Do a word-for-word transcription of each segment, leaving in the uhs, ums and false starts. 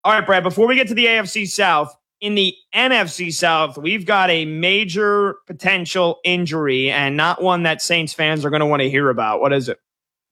All right, Brad, before we get to the A F C South, in the N F C South, we've got a major potential injury and not one that Saints fans are going to want to hear about. What is it?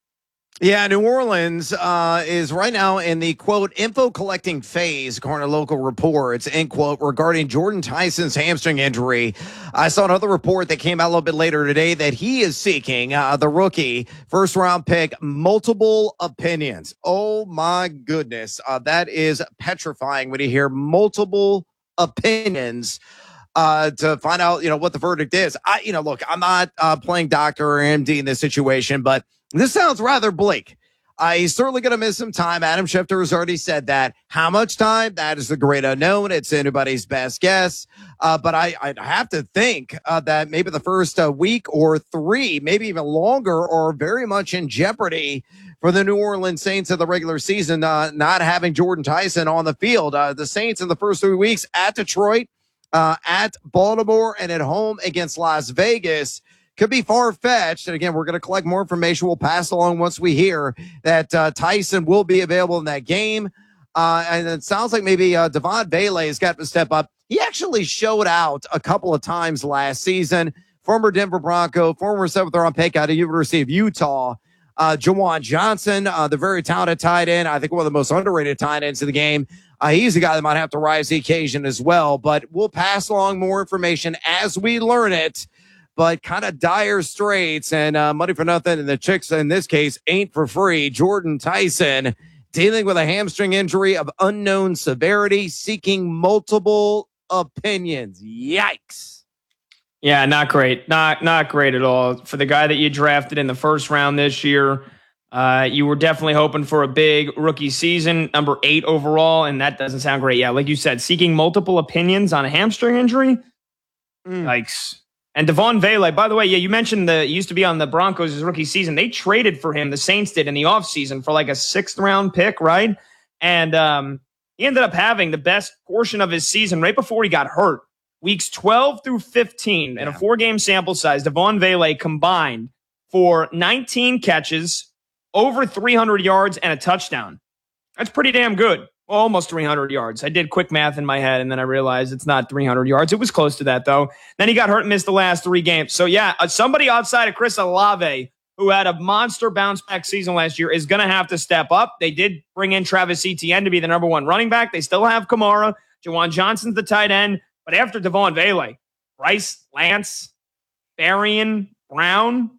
Yeah, New Orleans uh, is right now in the, quote, info collecting phase, according to local reports, end quote, regarding Jordan Tyson's hamstring injury. I saw another report that came out a little bit later today that he is seeking, uh, the rookie first round pick, multiple opinions. Oh, my goodness. Uh, that is petrifying when you hear multiple opinions uh, to find out, you know, what the verdict is. I, you know, look, I'm not uh, playing doctor or M D in this situation, but this sounds rather bleak. Uh, he's certainly going to miss some time. Adam Schefter has already said that. How much time? That is the great unknown. It's anybody's best guess. Uh, but I, I have to think uh, that maybe the first uh, week or three, maybe even longer, are very much in jeopardy for the New Orleans Saints of the regular season, uh, not having Jordan Tyson on the field. Uh, the Saints in the first three weeks at Detroit, uh, at Baltimore, and at home against Las Vegas could be far-fetched. And again, we're going to collect more information. We'll pass along once we hear that uh, Tyson will be available in that game. Uh, and it sounds like maybe uh, Devon Bailey has got to step up. He actually showed out a couple of times last season. Former Denver Bronco, former seventh-round pick out of University of Utah. Uh, Juwan Johnson, uh, the very talented tight end. I think one of the most underrated tight ends in the game. Uh, he's a guy that might have to rise to the occasion as well. But we'll pass along more information as we learn it. But kind of dire straits and uh, money for nothing. And the chicks in this case ain't for free. Jordan Tyson dealing with a hamstring injury of unknown severity, seeking multiple opinions. Yikes. Yeah, not great. Not not great at all. For the guy that you drafted in the first round this year, uh, you were definitely hoping for a big rookie season, number eight overall, and that doesn't sound great. Yeah, like you said, seeking multiple opinions on a hamstring injury. Mm. Yikes. And Devon Vele, by the way, yeah, you mentioned the he used to be on the Broncos his rookie season. They traded for him, the Saints did in the offseason for like a sixth round pick, right? And um, he ended up having the best portion of his season right before he got hurt. Weeks twelve through fifteen yeah. in a four-game sample size, Devon Vele combined for nineteen catches, over three hundred yards, and a touchdown. That's pretty damn good. Well, almost three hundred yards. I did quick math in my head, and then I realized it's not three hundred yards. It was close to that, though. Then he got hurt and missed the last three games. So, yeah, uh, somebody outside of Chris Olave, who had a monster bounce-back season last year, is going to have to step up. They did bring in Travis Etienne to be the number one running back. They still have Kamara. Juwan Johnson's the tight end. But after Devon Vele, Bryce Lance, Barian Brown,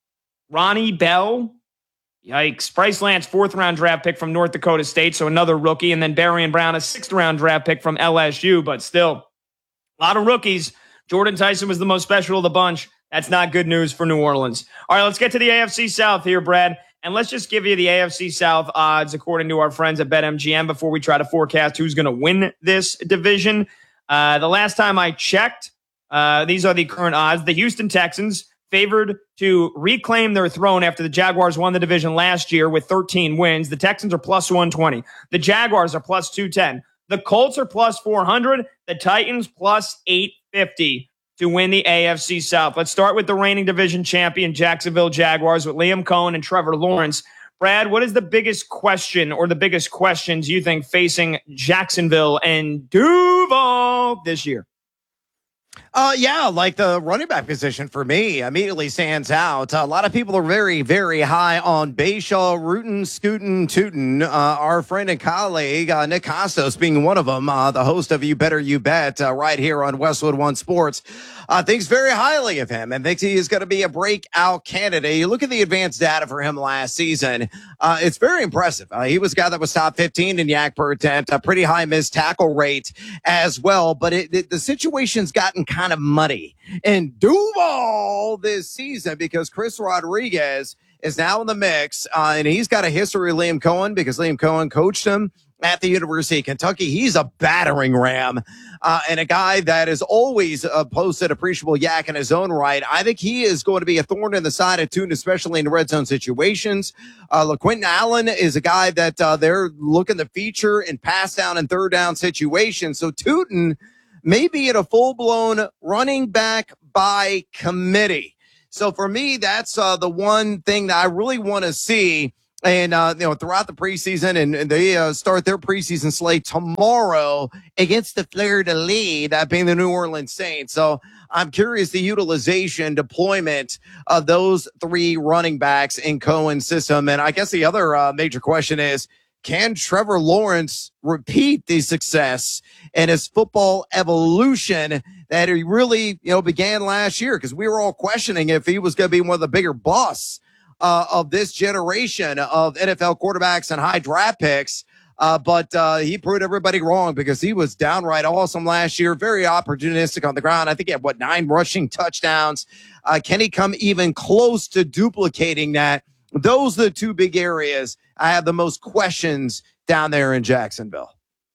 Ronnie Bell, yikes. Bryce Lance, fourth-round draft pick from North Dakota State, so another rookie. And then Barian Brown, a sixth-round draft pick from L S U, but still, a lot of rookies. Jordan Tyson was the most special of the bunch. That's not good news for New Orleans. All right, let's get to the A F C South here, Brad. And let's just give you the A F C South odds according to our friends at BetMGM before we try to forecast who's going to win this division. Uh, the last time I checked, uh, these are the current odds. The Houston Texans favored to reclaim their throne after the Jaguars won the division last year with thirteen wins. The Texans are plus one twenty. The Jaguars are plus two ten. The Colts are plus four hundred. The Titans plus eight fifty to win the A F C South. Let's start with the reigning division champion Jacksonville Jaguars with Liam Cohen and Trevor Lawrence. Brad, what is the biggest question or the biggest questions you think facing Jacksonville and Duval this year? Uh, yeah, like the running back position for me immediately stands out. Uh, a lot of people are very, very high on Bayshaw, rootin', scootin', tootin'. Uh, our friend and colleague, uh, Nick Costos being one of them, uh, the host of You Better You Bet, uh, right here on Westwood One Sports, uh, thinks very highly of him and thinks he is going to be a breakout candidate. You look at the advanced data for him last season. Uh, it's very impressive. Uh, he was a guy that was top fifteen in yak per attempt, a pretty high missed tackle rate as well. But it, it, the situation's gotten kind of muddy in Duval this season because Chris Rodriguez is now in the mix, uh, and he's got a history of Liam Cohen because Liam Cohen coached him at the University of Kentucky. He's a battering ram uh, and a guy that has always uh, posted appreciable yak in his own right. I think he is going to be a thorn in the side of Tootin, especially in red zone situations. Uh, LaQuinton Allen is a guy that uh, they're looking to feature in pass down and third down situations. So Tootin may be in a full-blown running back by committee. So for me, that's uh, the one thing that I really want to see And, uh, you know, throughout the preseason, and, and they uh, start their preseason slate tomorrow against the Fleur de Lis, that being the New Orleans Saints. So I'm curious the utilization, deployment of those three running backs in Cohen's system. And I guess the other uh, major question is, can Trevor Lawrence repeat the success and his football evolution that he really, you know, began last year? Because we were all questioning if he was going to be one of the bigger busts Uh, of this generation of N F L quarterbacks and high draft picks. Uh, but uh, he proved everybody wrong because he was downright awesome last year, very opportunistic on the ground. I think he had, what, nine rushing touchdowns. Uh, can he come even close to duplicating that? Those are the two big areas I have the most questions down there in Jacksonville.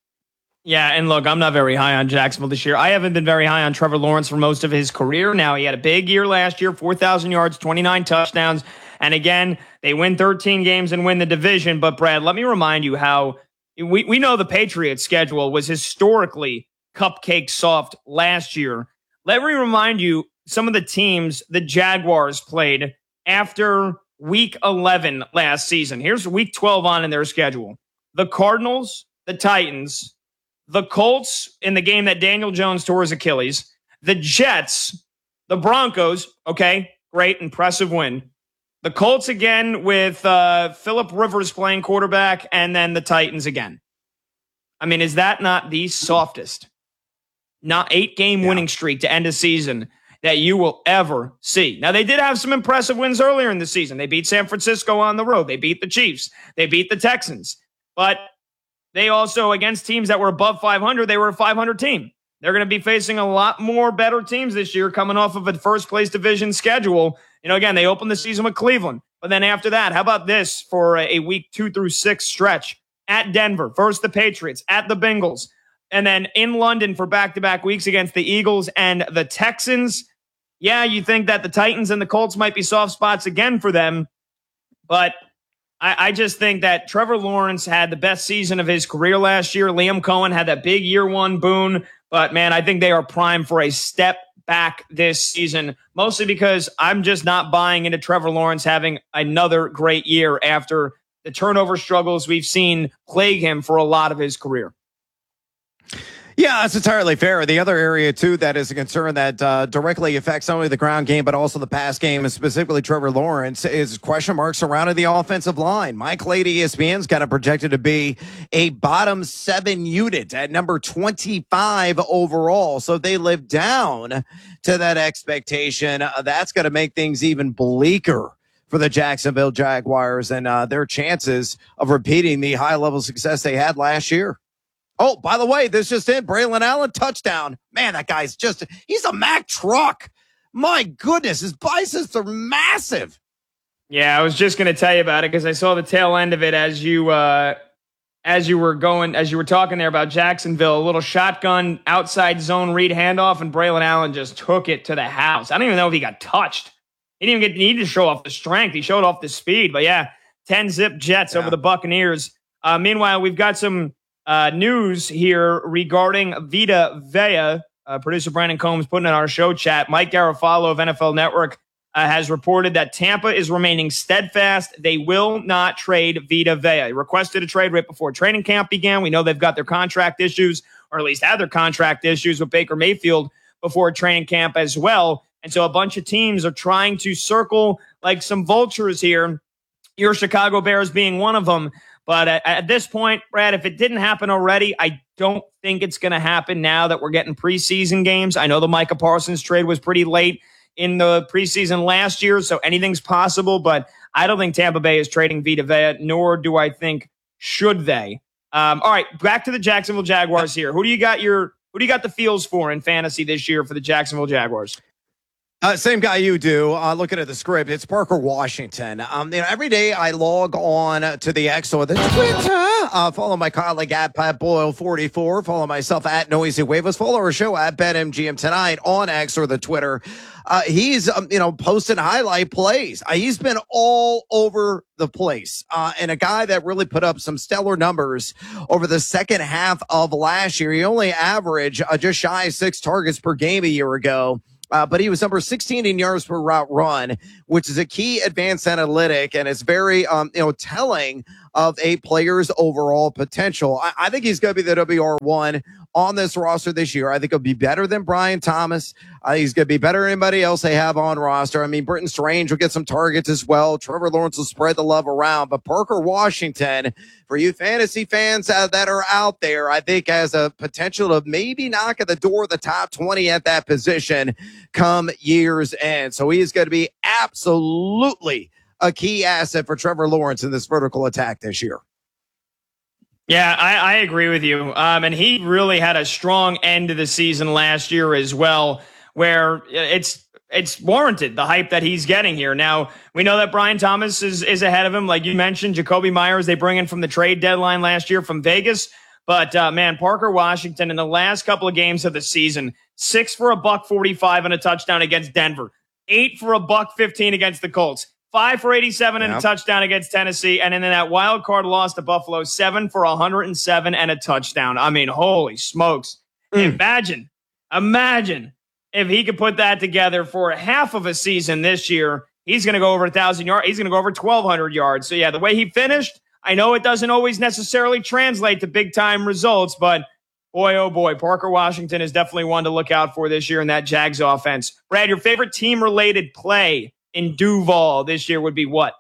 Yeah, and look, I'm not very high on Jacksonville this year. I haven't been very high on Trevor Lawrence for most of his career. Now, he had a big year last year, four thousand yards, twenty-nine touchdowns. And again, they win thirteen games and win the division. But Brad, let me remind you how we, we know the Patriots schedule was historically cupcake soft last year. Let me remind you some of the teams the Jaguars played after week eleven last season. Here's week twelve on in their schedule. The Cardinals, the Titans, the Colts in the game that Daniel Jones tore his Achilles, the Jets, the Broncos, okay, great, impressive win. The Colts again with uh, Phillip Rivers playing quarterback, and then the Titans again. I mean, is that not the softest, not eight-game yeah. winning streak to end a season that you will ever see? Now, they did have some impressive wins earlier in the season. They beat San Francisco on the road. They beat the Chiefs. They beat the Texans. But they also, against teams that were above five hundred, they were a five hundred team. They're going to be facing a lot more better teams this year coming off of a first-place division schedule. You know, again, they opened the season with Cleveland. But then after that, how about this for a week two through six stretch? At Denver, first the Patriots, at the Bengals, and then in London for back-to-back weeks against the Eagles and the Texans. Yeah, you think that the Titans and the Colts might be soft spots again for them. But I, I just think that Trevor Lawrence had the best season of his career last year. Liam Cohen had that big year one boon. But, man, I think they are primed for a step back this season, mostly because I'm just not buying into Trevor Lawrence having another great year after the turnover struggles we've seen plague him for a lot of his career. Yeah, that's entirely fair. The other area, too, that is a concern that uh, directly affects not only the ground game, but also the pass game, and specifically Trevor Lawrence, is question marks surrounding the offensive line. Mike Lade, E S P N's got it projected to be a bottom seven unit at number twenty-five overall. So if they live down to that expectation, uh, that's going to make things even bleaker for the Jacksonville Jaguars and uh, their chances of repeating the high-level success they had last year. Oh, by the way, this just in, Braylon Allen, touchdown. Man, that guy's just, he's a Mack truck. My goodness, his biceps are massive. Yeah, I was just going to tell you about it because I saw the tail end of it as you uh, as you were going, as you were talking there about Jacksonville, a little shotgun outside zone read handoff, and Braylon Allen just took it to the house. I don't even know if he got touched. He didn't even get need to show off the strength. He showed off the speed. But yeah, ten zip Jets yeah. over the Buccaneers. Uh, meanwhile, we've got some Uh, news here regarding Vita Vea. Uh, producer Brandon Combs putting in our show chat. Mike Garafolo of N F L Network uh, has reported that Tampa is remaining steadfast. They will not trade Vita Vea. He requested a trade right before training camp began. We know they've got their contract issues, or at least had their contract issues with Baker Mayfield before training camp as well. And so a bunch of teams are trying to circle like some vultures here. Your Chicago Bears being one of them. But at, at this point, Brad, if it didn't happen already, I don't think it's going to happen now that we're getting preseason games. I know the Micah Parsons trade was pretty late in the preseason last year, so anything's possible. But I don't think Tampa Bay is trading Vita Vea, nor do I think should they. Um, all right, back to the Jacksonville Jaguars here. Who do you got your who do you got the feels for in fantasy this year for the Jacksonville Jaguars? Uh, same guy you do. Uh, looking at the script, it's Parker Washington. Um, you know, every day I log on to the X or the Twitter. Uh, follow my colleague at Pat Boyle forty-four. Follow myself at Noisy Waves. Follow our show at BetMGM Tonight on X or the Twitter. Uh, he's um, you know posting highlight plays. Uh, he's been all over the place, uh, and a guy that really put up some stellar numbers over the second half of last year. He only averaged uh, just shy of six targets per game a year ago. Uh, but he was number sixteen in yards per route run, which is a key advanced analytic, and it's very, um, you know, telling of a player's overall potential. I, I think he's going to be the W R one on this roster this year. I think he'll be better than Brian Thomas. Uh, he's going to be better than anybody else they have on roster. I mean, Britton Strange will get some targets as well. Trevor Lawrence will spread the love around. But Parker Washington, for you fantasy fans uh, that are out there, I think has a potential of maybe knock at the door of the top twenty at that position come year's end. So he is going to be absolutely a key asset for Trevor Lawrence in this vertical attack this year. Yeah, I, I agree with you. Um, and he really had a strong end to the season last year as well, where it's it's warranted, the hype that he's getting here. Now, we know that Brian Thomas is, is ahead of him. Like you mentioned, Jacoby Myers, they bring in from the trade deadline last year from Vegas. But, uh, man, Parker Washington in the last couple of games of the season, six for a buck forty-five and a touchdown against Denver, eight for a buck fifteen against the Colts, five for eighty-seven and yep. a touchdown against Tennessee. And then in that wild card loss to Buffalo, seven for one hundred seven and a touchdown. I mean, holy smokes. Mm. Imagine, imagine if he could put that together for half of a season this year. He's going to go over one thousand yards. He's going to go over twelve hundred yards. So, yeah, the way he finished, I know it doesn't always necessarily translate to big-time results, but boy, oh boy, Parker Washington is definitely one to look out for this year in that Jags offense. Brad, your favorite team-related play in Duval this year would be what?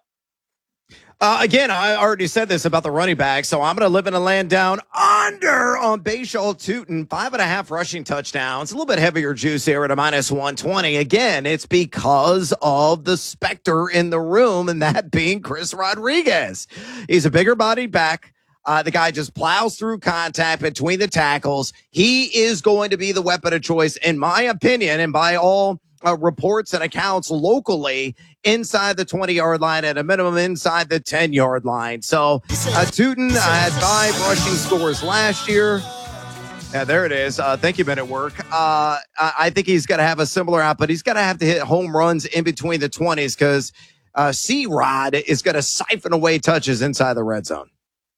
Uh, again, I already said this about the running back, so I'm going to live in a land down under on Bashaw Tutin. Five and a half rushing touchdowns. A little bit heavier juice here at a minus one twenty. Again, it's because of the specter in the room, and that being Chris Rodriguez. He's a bigger bodied back. Uh, the guy just plows through contact between the tackles. He is going to be the weapon of choice, in my opinion, and by all Uh, reports and accounts locally, inside the twenty-yard line, at a minimum inside the ten-yard line. So uh, Tutin uh, had five rushing scores last year. Yeah, there it is. Uh, thank you, Men at Work. Uh, I, I think he's got to have a similar out, but he's got to have to hit home runs in between the twenties because uh, C-Rod is going to siphon away touches inside the red zone.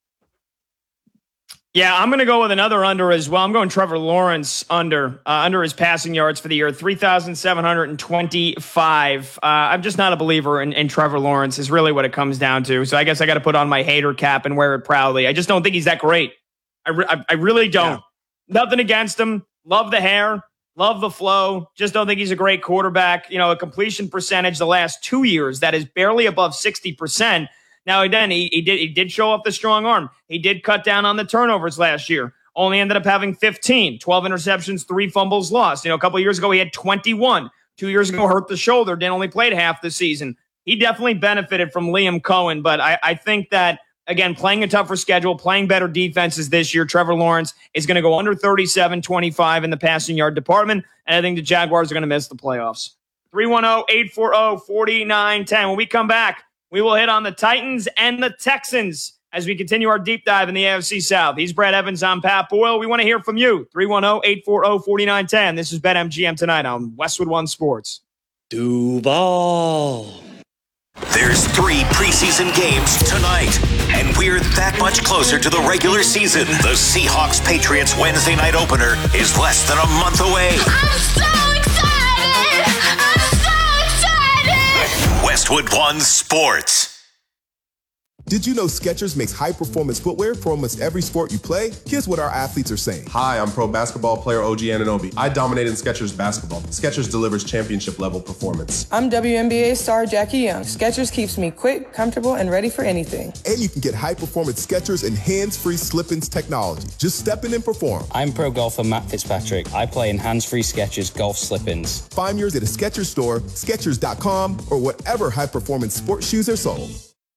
Yeah, I'm going to go with another under as well. I'm going Trevor Lawrence under, uh, under his passing yards for the year, three thousand seven hundred twenty-five. Uh, I'm just not a believer in, in Trevor Lawrence is really what it comes down to. So I guess I got to put on my hater cap and wear it proudly. I just don't think he's that great. I, re- I, I really don't. Yeah. Nothing against him. Love the hair. Love the flow. Just don't think he's a great quarterback. You know, a completion percentage the last two years that is barely above sixty percent. Now, again, he, he did he did show off the strong arm. He did cut down on the turnovers last year. Only ended up having fifteen, twelve interceptions, three fumbles lost. You know, a couple of years ago, he had twenty-one. Two years ago, hurt the shoulder, then only played half the season. He definitely benefited from Liam Cohen, but I, I think that, again, playing a tougher schedule, playing better defenses this year, Trevor Lawrence is going to go under thirty-seven twenty-five in the passing yard department, and I think the Jaguars are going to miss the playoffs. three one zero, eight four zero, four nine one zero. When we come back, we will hit on the Titans and the Texans as we continue our deep dive in the A F C South. He's Brad Evans. I'm Pat Boyle. We want to hear from you. three one zero, eight four zero, four nine one zero. This is BetMGM tonight on Westwood One Sports. Duval. There's three preseason games tonight, and we're that much closer to the regular season. The Seahawks-Patriots Wednesday night opener is less than a month away. I'm so excited! I'm so excited! Westwood One Sports. Did you know Skechers makes high-performance footwear for almost every sport you play? Here's what our athletes are saying. Hi, I'm pro basketball player O G Anunoby. I dominate in Skechers basketball. Skechers delivers championship-level performance. I'm W N B A star Jackie Young. Skechers keeps me quick, comfortable, and ready for anything. And you can get high-performance Skechers and hands-free slip-ins technology. Just step in and perform. I'm pro golfer Matt Fitzpatrick. I play in hands-free Skechers golf slip-ins. Find yours at a Skechers store, Skechers dot com, or whatever high-performance sports shoes are sold.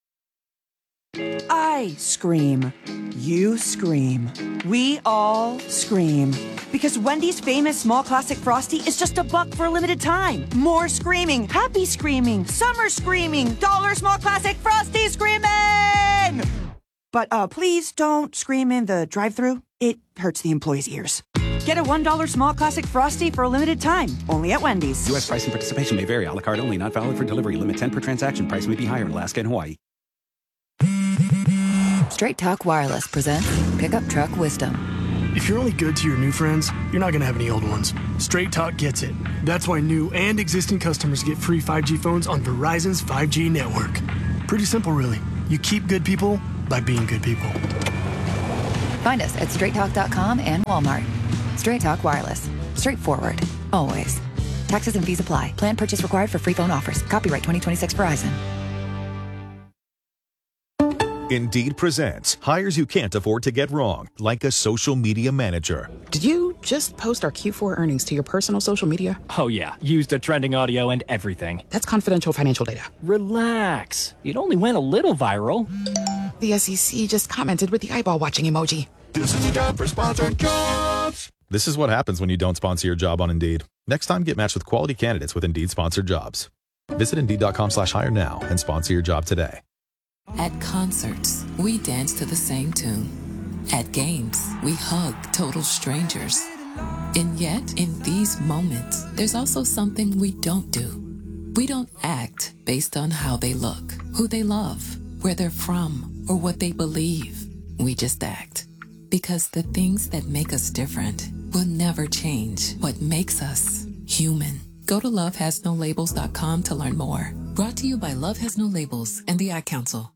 I scream. You scream. We all scream. Because Wendy's famous small classic Frosty is just a buck for a limited time. More screaming, happy screaming, summer screaming, dollar small classic Frosty screaming! But uh, please don't scream in the drive-thru. It hurts the employees' ears. Get a one dollar small classic Frosty for a limited time, only at Wendy's. U S price and participation may vary. A la carte only, not valid for delivery. Limit ten per transaction. Price may be higher in Alaska and Hawaii. Straight Talk Wireless presents Pickup Truck Wisdom. If you're only good to your new friends, you're not going to have any old ones. Straight Talk gets it. That's why new and existing customers get free five G phones on Verizon's five G network. Pretty simple, really. You keep good people by being good people. Find us at straight talk dot com and Walmart. Straight Talk Wireless. Straightforward. Always. Taxes and fees apply. Plan purchase required for free phone offers. Copyright twenty twenty-six Verizon. Indeed presents hires you can't afford to get wrong, like a social media manager. Did you just post our Q four earnings to your personal social media? Oh yeah, used the trending audio and everything. That's confidential financial data. Relax. It only went a little viral. The S E C just commented with the eyeball watching emoji. This is a job for sponsored jobs. This is what happens when you don't sponsor your job on Indeed. Next time, get matched with quality candidates with Indeed sponsored jobs. Visit Indeed.com slash hire now and sponsor your job today. At concerts, we dance to the same tune. At games, we hug total strangers. And yet, in these moments, there's also something we don't do. We don't act based on how they look, who they love, where they're from, or what they believe. We just act. Because the things that make us different will never change what makes us human. Go to love has no labels dot com to learn more. Brought to you by Love Has No Labels and the Ad Council.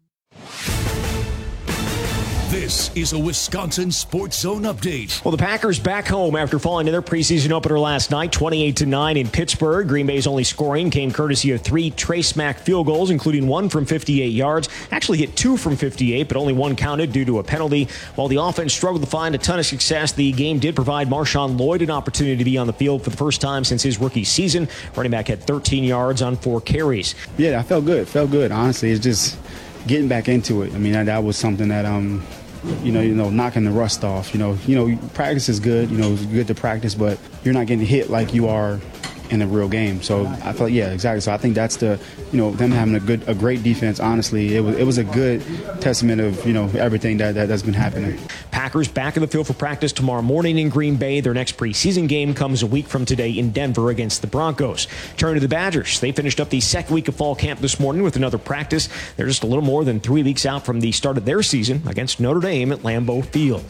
This is a Wisconsin Sports Zone update. Well, the Packers back home after falling to their preseason opener last night, twenty-eight to nine in Pittsburgh. Green Bay's only scoring came courtesy of three Trace Mack field goals, including one from fifty-eight yards. Actually hit two from fifty-eight, but only one counted due to a penalty. While the offense struggled to find a ton of success, the game did provide Marshawn Lloyd an opportunity to be on the field for the first time since his rookie season. Running back had thirteen yards on four carries. Yeah, I felt good. Felt good. Honestly, it's just getting back into it. I mean, that, that was something that um. You know, you know, knocking the rust off. You know, you know, practice is good. You know, it's good to practice, but you're not getting hit like you are in a real game. So I feel like, yeah, exactly. So I think that's the, you know, them having a good, a great defense. Honestly, it was it was a good testament of, you know, everything that, that that's been happening. Packers back in the field for practice tomorrow morning in Green Bay. Their next preseason game comes a week from today in Denver against the Broncos. Turning to the Badgers, they finished up the second week of fall camp this morning with another practice. They're just a little more than three weeks out from the start of their season against Notre Dame at Lambeau Field.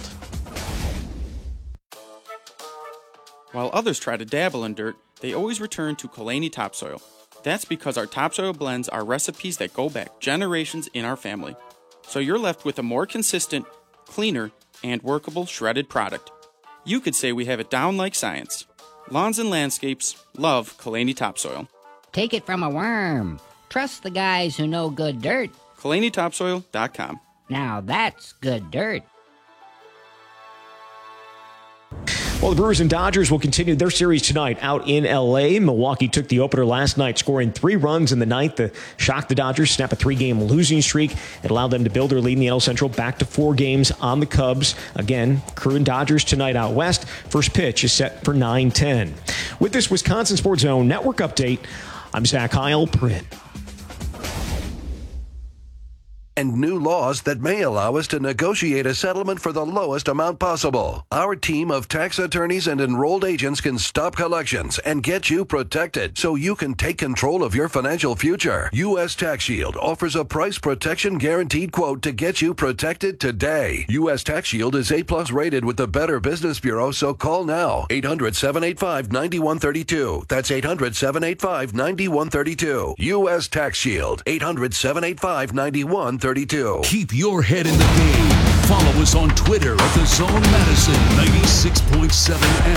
While others try to dabble in dirt, they always return to Kalani Topsoil. That's because our topsoil blends are recipes that go back generations in our family. So you're left with a more consistent, cleaner, and workable shredded product. You could say we have it down like science. Lawns and landscapes love Kalani Topsoil. Take it from a worm. Trust the guys who know good dirt. Kalani Topsoil dot com. Now that's good dirt. Well, the Brewers and Dodgers will continue their series tonight out in L A. Milwaukee took the opener last night, scoring three runs in the ninth to shock the Dodgers, snap a three-game losing streak. It allowed them to build their lead in the N L Central back to four games on the Cubs. Again, Crew and Dodgers tonight out west. First pitch is set for nine ten. With this Wisconsin Sports Zone Network update, I'm Zach Heilprin. And new laws that may allow us to negotiate a settlement for the lowest amount possible. Our team of tax attorneys and enrolled agents can stop collections and get you protected so you can take control of your financial future. U S Tax Shield offers a price protection guaranteed quote to get you protected today. U S Tax Shield is A plus rated with the Better Business Bureau, so call now. eight hundred, seven eight five, nine one three two. That's eight hundred, seven eight five, nine one three two. U S Tax Shield. eight hundred, seven eight five, nine one three two. Keep your head in the game. Follow us on Twitter at The Zone Madison ninety-six point seven F